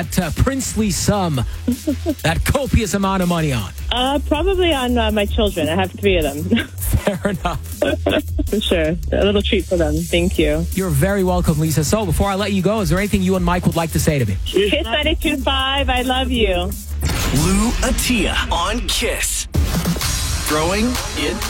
that princely sum, that copious amount of money on? Probably on my children. I have 3 of them. Fair enough. For sure. A little treat for them. Thank you. You're very welcome, Lisa. So before I let you go, is there anything you and Mike would like to say to me? Kiss 92.5. I love you. Lou Atiya on Kiss. Throwing it